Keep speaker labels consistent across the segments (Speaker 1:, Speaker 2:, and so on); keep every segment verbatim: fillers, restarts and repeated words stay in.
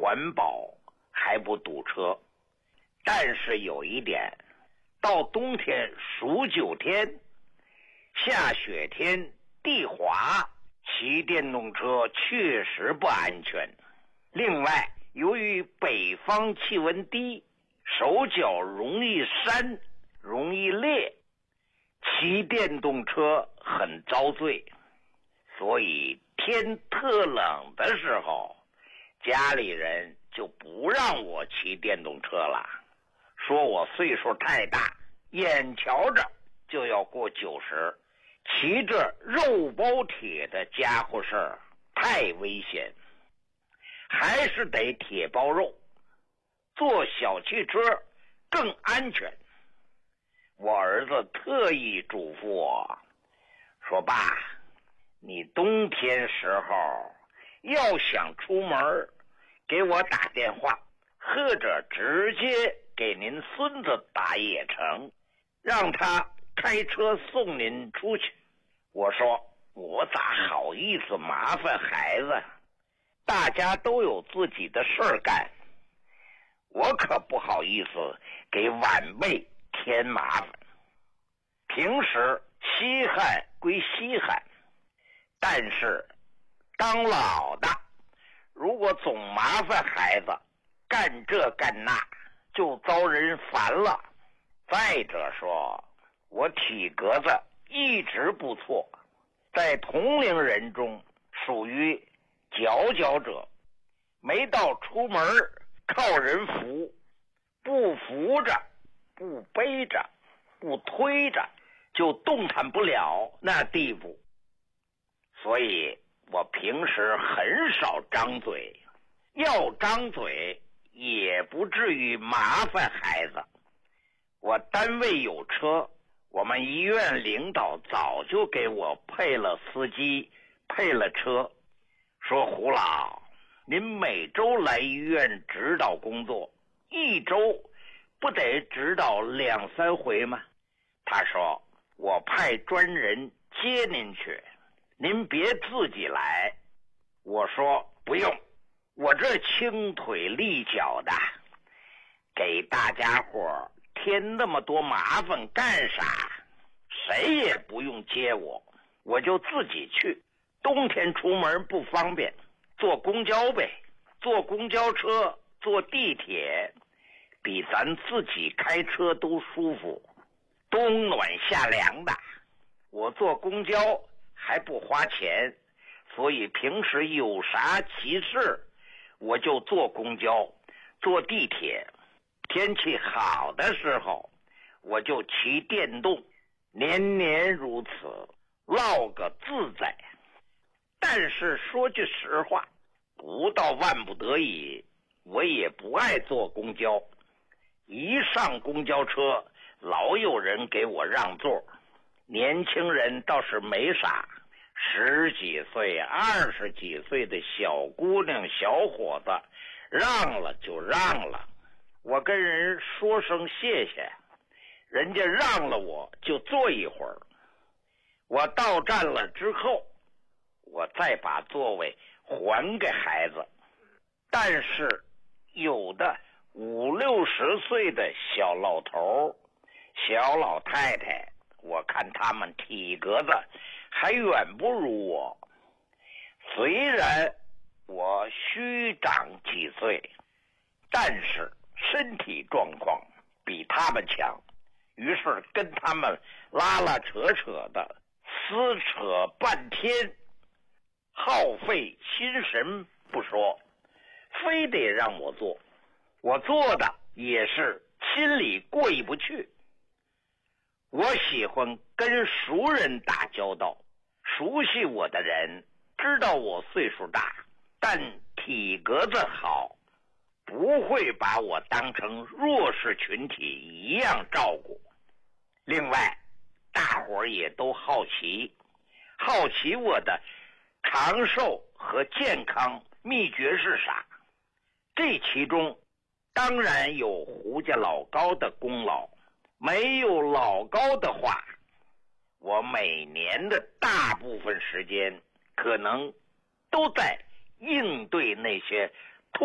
Speaker 1: 环保，还不堵车。但是有一点，到冬天数九天，下雪天地滑，骑电动车确实不安全。另外，由于北方气温低，手脚容易跚，容易裂，骑电动车很遭罪。所以天特冷的时候，家里人就不让我骑电动车了，说我岁数太大，眼瞧着就要过九十，骑着肉包铁的家伙事儿太危险，还是得铁包肉，坐小汽车更安全。我儿子特意嘱咐我说，爸，你冬天时候要想出门，给我打电话，或者直接给您孙子打也成，让他开车送您出去。我说，我咋好意思麻烦孩子，大家都有自己的事儿干，我可不好意思给晚辈添麻烦。平时稀罕归稀罕，但是当老的如果总麻烦孩子干这干那，就遭人烦了。再者说，我体格子一直不错，在同龄人中属于佼佼者，没到出门靠人扶，不扶着，不背着，不推着，就动弹不了那地步。所以我平时很少张嘴，要张嘴也不至于麻烦孩子。我单位有车，我们医院领导早就给我配了司机，配了车，说胡老，您每周来医院指导工作，一周不得指导两三回吗？他说，我派专人接您去，您别自己来。我说不用，我这轻腿利脚的，给大家伙添那么多麻烦干啥？谁也不用接我，我就自己去。冬天出门不方便，坐公交呗，坐公交车，坐地铁，比咱自己开车都舒服，冬暖夏凉的。我坐公交还不花钱，所以平时有啥急事我就坐公交，坐地铁。天气好的时候我就骑电动，年年如此，落个自在。但是说句实话，不到万不得已，我也不爱坐公交。一上公交车，老有人给我让座，年轻人倒是没啥，十几岁、二十几岁的小姑娘、小伙子，让了就让了。我跟人说声谢谢，人家让了我就坐一会儿。我到站了之后，我再把座位还给孩子。但是有的五六十岁的小老头、小老太太，我看他们体格子还远不如我。虽然我虚长几岁，但是身体状况比他们强，于是跟他们拉拉扯扯的撕扯半天，耗费心神不说，非得让我做。我做的也是心里过意不去。我喜欢跟熟人打交道，熟悉我的人知道我岁数大，但体格子好，不会把我当成弱势群体一样照顾。另外，大伙儿也都好奇，好奇我的长寿和健康秘诀是啥。这其中当然有胡家老高的功劳，没有老高的话，我每年的大部分时间可能都在应对那些突如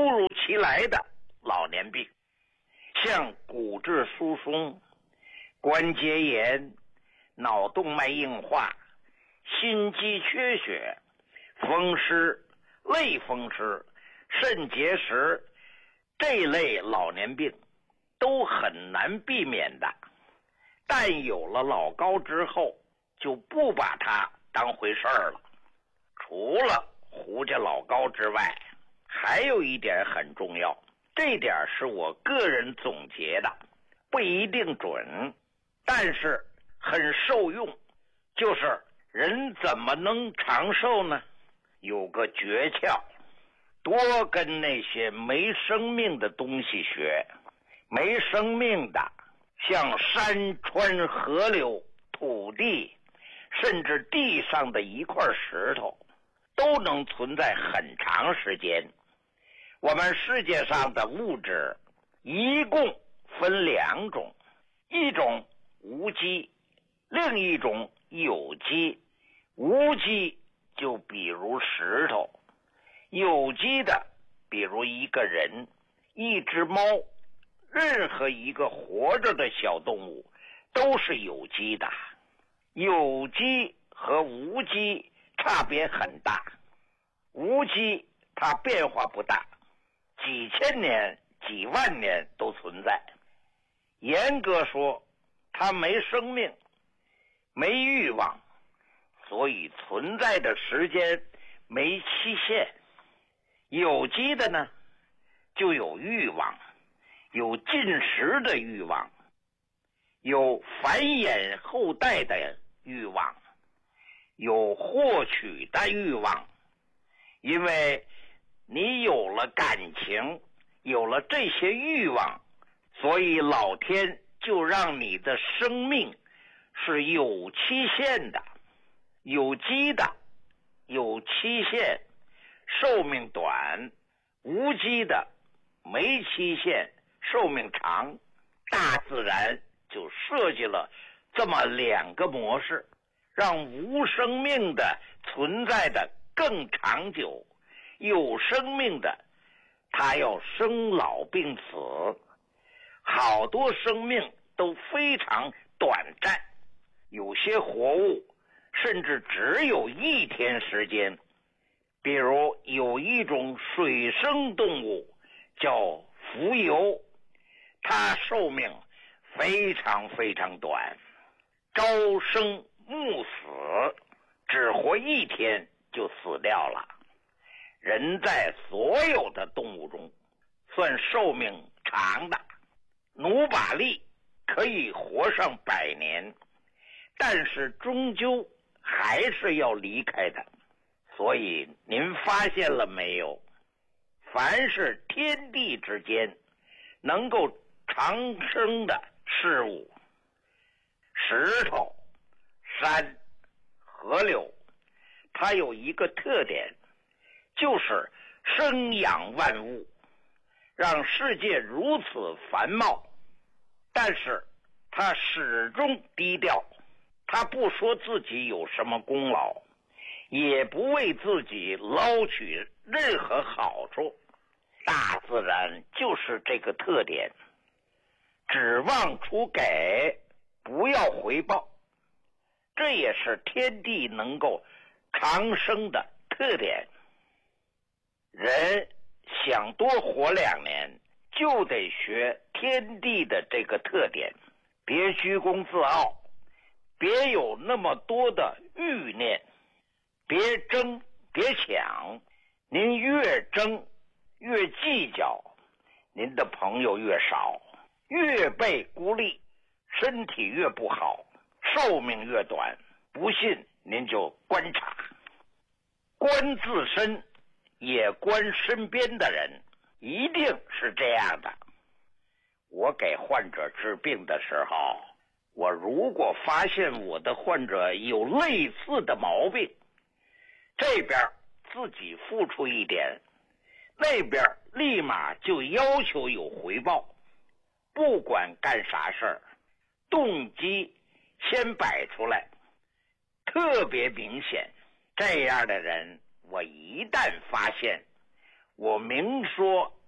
Speaker 1: 其来的老年病，像骨质疏松、关节炎、脑动脉硬化、心肌缺血、风湿、类风湿、肾结石这类老年病都很难避免的，但有了老高之后就不把它当回事儿了。除了胡家老高之外，还有一点很重要，这点是我个人总结的，不一定准，但是很受用，就是人怎么能长寿呢？有个诀窍，多跟那些没生命的东西学。没生命的，像山川河流、土地，甚至地上的一块石头，都能存在很长时间。我们世界上的物质一共分两种，一种无机，另一种有机。无机就比如石头，有机的比如一个人、一只猫，任何一个活着的小动物都是有机的。有机和无机差别很大，无机它变化不大，几千年、几万年都存在。严格说，它没生命，没欲望，所以存在的时间没期限。有机的呢，就有欲望，有进食的欲望，有繁衍后代的欲望，有获取的欲望。因为你有了感情，有了这些欲望，所以老天就让你的生命是有期限的。有机的有期限，寿命短；无机的没期限，寿命长。大自然就设计了这么两个模式，让无生命的存在的更长久，有生命的它要生老病死。好多生命都非常短暂，有些活物甚至只有一天时间。比如有一种水生动物叫蜉蝣，它寿命非常非常短，朝生暮死，只活一天就死掉了。人在所有的动物中算寿命长的，努把力可以活上百年，但是终究还是要离开的。所以您发现了没有，凡是天地之间能够长生的事物，石头、山、河流，它有一个特点，就是生养万物，让世界如此繁茂。但是它始终低调，它不说自己有什么功劳，也不为自己捞取任何好处。大自然就是这个特点，指望出给，不要回报，这也是天地能够长生的特点。人想多活两年，就得学天地的这个特点，别居功自傲，别有那么多的欲念，别争别抢。您越争越计较，您的朋友越少，越被孤立，身体越不好，寿命越短。不信您就观察，观自身也观身边的人，一定是这样的。我给患者治病的时候，我如果发现我的患者有类似的毛病，这边自己付出一点，那边立马就要求有回报。不管干啥事儿，动机先摆出来，特别明显。这样的人，我一旦发现，我明说暗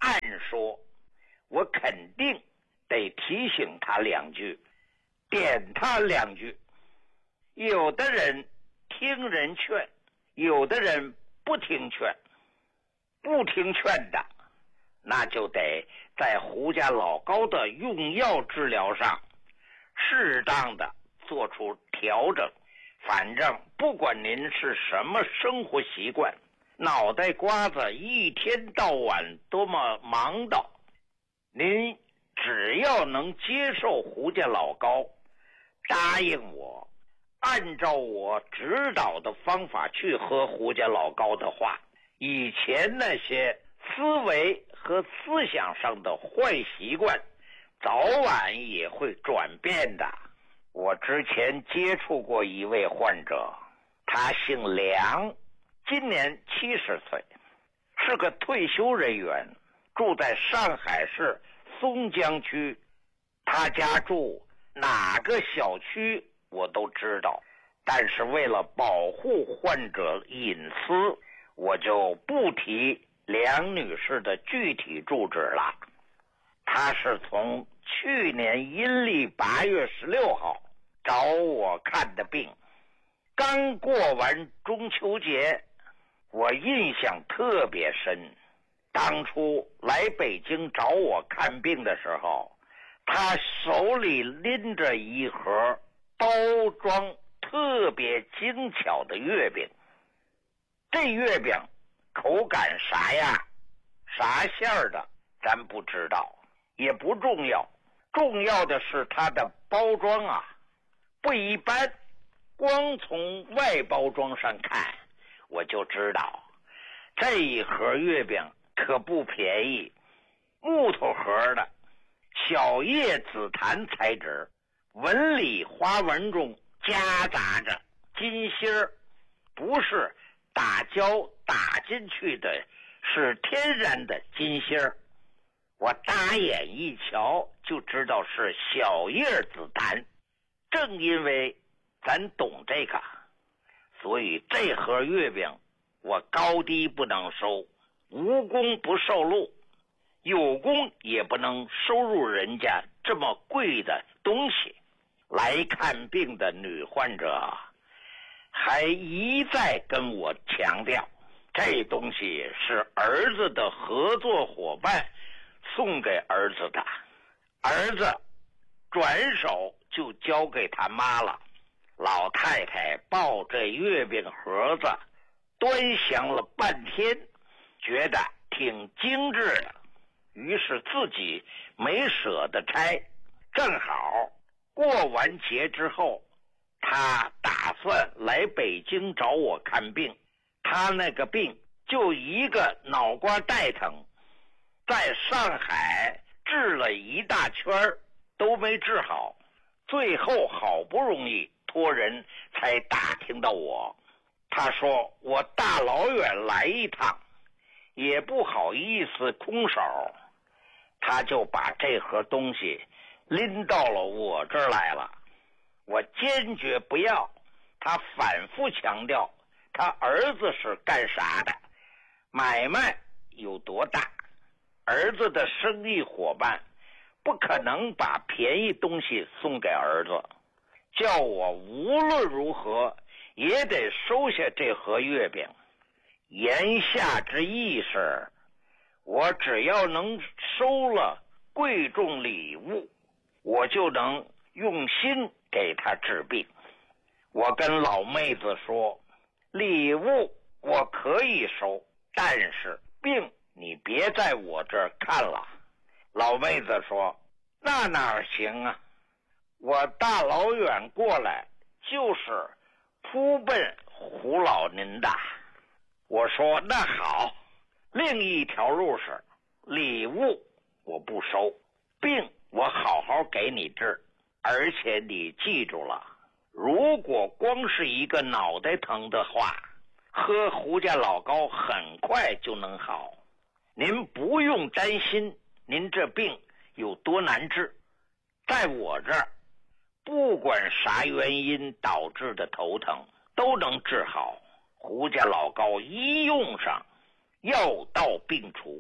Speaker 1: 说，我肯定得提醒他两句，点他两句。有的人听人劝，有的人不听劝。不听劝的，那就得在胡家老高的用药治疗上适当的做出调整。反正不管您是什么生活习惯，脑袋瓜子一天到晚多么忙叨，您只要能接受胡家老高，答应我按照我指导的方法去喝胡家老高的话，以前那些思维和思想上的坏习惯早晚也会转变的。我之前接触过一位患者，他姓梁，今年七十岁，是个退休人员，住在上海市松江区。他家住哪个小区我都知道，但是为了保护患者隐私，我就不提梁女士的具体住址了。她是从去年阴历八月十六号找我看的病，刚过完中秋节，我印象特别深。当初来北京找我看病的时候，他手里拎着一盒包装特别精巧的月饼。这月饼口感啥样，啥馅儿的咱不知道，也不重要，重要的是它的包装啊不一般。光从外包装上看，我就知道这一盒月饼可不便宜，木头盒的，小叶紫檀材质，纹理花纹中夹杂着金芯儿，不是打胶打进去的，是天然的金芯儿。我打眼一瞧就知道是小叶紫檀。正因为咱懂这个，所以这盒月饼我高低不能收，无功不受禄，有功也不能收入人家这么贵的东西。来看病的女患者还一再跟我强调，这东西是儿子的合作伙伴送给儿子的，儿子转手就交给他妈了。老太太抱着月饼盒子端详了半天，觉得挺精致的，于是自己没舍得拆。正好过完节之后，他打算来北京找我看病。他那个病就一个脑瓜带疼，在上海治了一大圈都没治好，最后好不容易托人才打听到我。他说我大老远来一趟也不好意思空手，他就把这盒东西拎到了我这儿来了。我坚决不要，他反复强调他儿子是干啥的，买卖有多大，儿子的生意伙伴不可能把便宜东西送给儿子，叫我无论如何也得收下这盒月饼。言下之意是，我只要能收了贵重礼物，我就能用心给他治病。我跟老妹子说，礼物我可以收，但是病你别在我这儿看了。老妹子说，那哪行啊，我大老远过来就是扑奔胡老您的。我说那好，另一条路是礼物我不收，病我好好给你治。而且你记住了，如果光是一个脑袋疼的话，喝胡家老高很快就能好。您不用担心您这病有多难治，在我这儿不管啥原因导致的头疼都能治好。胡家老高一用上，药到病除，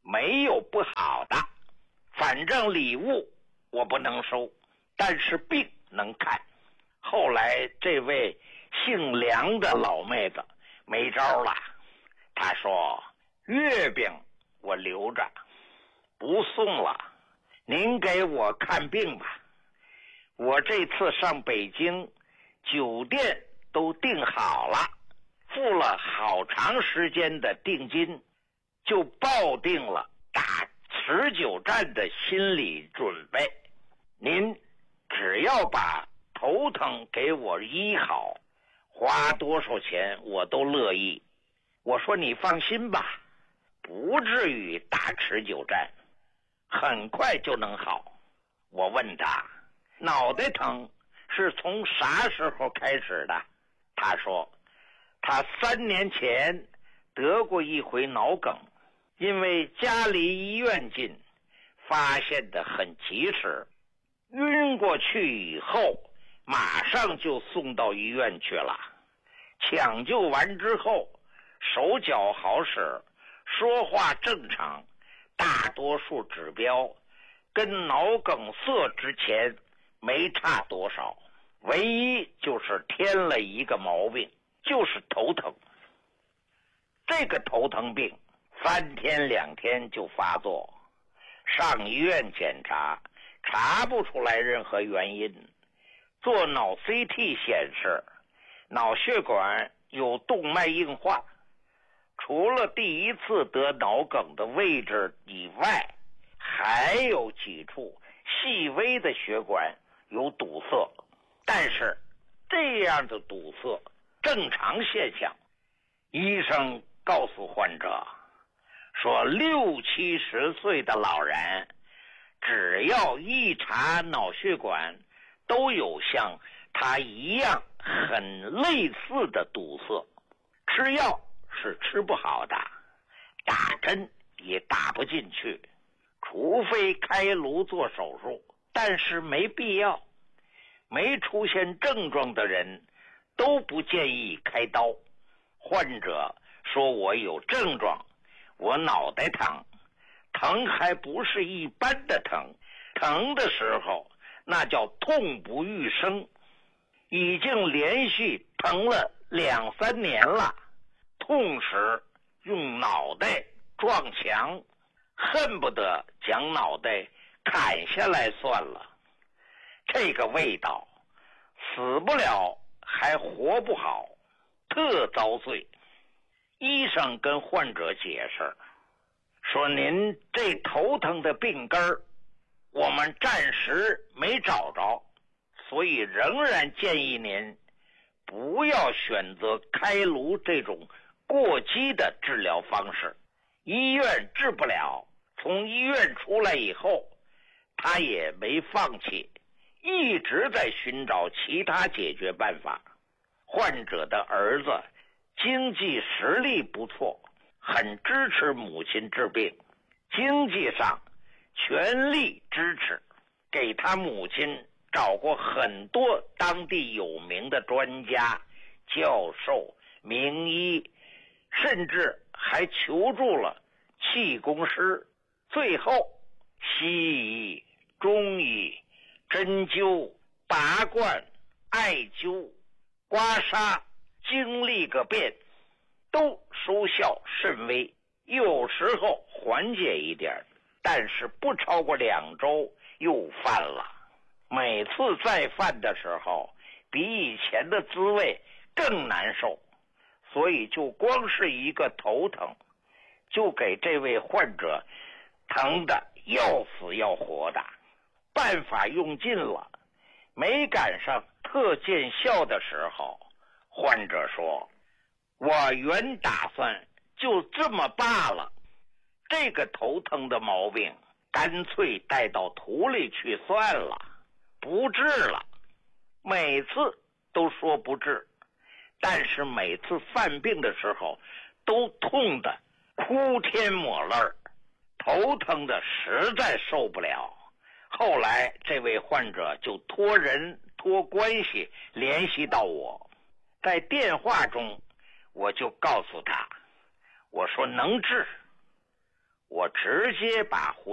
Speaker 1: 没有不好的，反正礼物我不能收，但是病能看。后来这位姓梁的老妹子没招了，她说月饼我留着不送了，您给我看病吧。我这次上北京，酒店都订好了，付了好长时间的定金，就抱定了打持久战的心理准备。您只要把头疼给我医好，花多少钱我都乐意。我说你放心吧，不至于打持久战，很快就能好。我问他脑袋疼是从啥时候开始的？他说他三年前得过一回脑梗，因为家离医院近，发现得很及时，晕过去以后马上就送到医院去了。抢救完之后手脚好使，说话正常，大多数指标跟脑梗塞之前没差多少，唯一就是添了一个毛病，就是头疼。这个头疼病三天两天就发作，上医院检查查不出来任何原因，做脑 C T 显示脑血管有动脉硬化，除了第一次得脑梗的位置以外，还有几处细微的血管有堵塞，但是这样的堵塞正常现象。医生告诉患者说，六七十岁的老人只要一查脑血管都有像他一样很类似的堵塞，吃药是吃不好的，打针也打不进去，除非开颅做手术，但是没必要。没出现症状的人都不建议开刀。患者说我有症状，我脑袋疼，疼还不是一般的疼，疼的时候那叫痛不欲生，已经连续疼了两三年了，痛时用脑袋撞墙，恨不得将脑袋砍下来算了。这个味道，死不了还活不好，特遭罪。医生跟患者解释说，您这头疼的病根儿我们暂时没找着，所以仍然建议您不要选择开颅这种过激的治疗方式。医院治不了，从医院出来以后他也没放弃，一直在寻找其他解决办法。患者的儿子经济实力不错，很支持母亲治病，经济上全力支持，给他母亲找过很多当地有名的专家、教授、名医，甚至还求助了气功师。最后西医、中医、针灸、拔罐、艾灸、刮痧经历个遍，都收效甚微，有时候缓解一点，但是不超过两周又犯了。每次再犯的时候比以前的滋味更难受，所以就光是一个头疼就给这位患者疼得要死要活的。办法用尽了，没赶上特见效的时候，患者说，我原打算就这么罢了，这个头疼的毛病干脆带到土里去算了，不治了。每次都说不治，但是每次犯病的时候都痛得哭天抹泪，头疼的实在受不了。后来这位患者就托人托关系联系到我，在电话中我就告诉他，我说能治， 我直接把胡